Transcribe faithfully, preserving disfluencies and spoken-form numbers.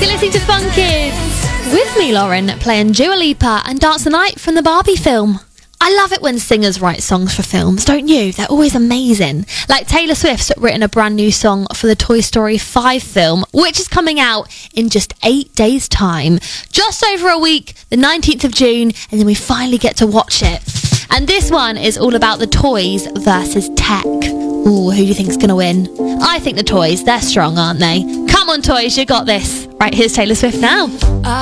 You're listening to Fun Kids with me, Lauren, playing Dua Lipa and Dance the Night from the Barbie film. I love it when singers write songs for films, don't you? They're always amazing. Like Taylor Swift's written a brand new song for the Toy Story five film, which is coming out in just eight days' time. Just over a week, the nineteenth of June, and then we finally get to watch it. And this one is all about the toys versus tech. Ooh, who do you think's going to win? I think the toys, they're strong, aren't they? Come on, toys, you got this. Right, here's Taylor Swift now.